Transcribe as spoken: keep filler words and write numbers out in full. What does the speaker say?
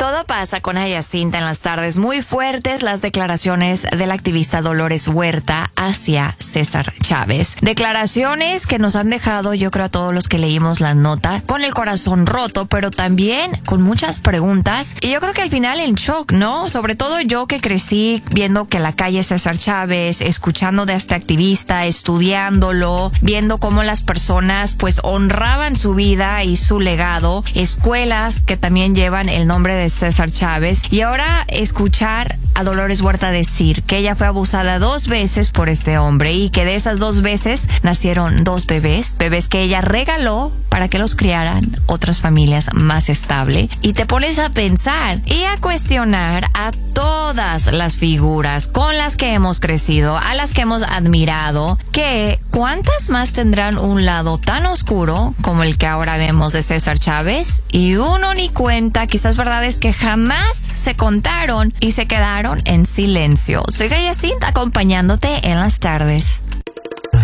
todo pasa con Jacinta en las tardes. Muy fuertes las declaraciones de la activista Dolores Huerta hacia César Chávez. Declaraciones que nos han dejado, yo creo, a todos los que leímos la nota, con el corazón roto, pero también con muchas preguntas. Y yo creo que al final en shock, ¿no? Sobre todo yo que crecí viendo que la calle César Chávez, escuchando de este activista, estudiándolo, viendo cómo las personas pues honraban su vida y su legado, escuelas que también llevan el nombre de César Chávez, y ahora escuchar a Dolores Huerta decir que ella fue abusada dos veces por este hombre y que de esas dos veces nacieron dos bebés, bebés que ella regaló para que los criaran otras familias más estable. Y te pones a pensar y a cuestionar a todas las figuras con las que hemos crecido, a las que hemos admirado, que ¿cuántas más tendrán un lado tan oscuro como el que ahora vemos de César Chávez? Y uno ni cuenta, quizás verdades que jamás se contaron y se quedaron en silencio. Soy Jacinta, acompañándote en las tardes.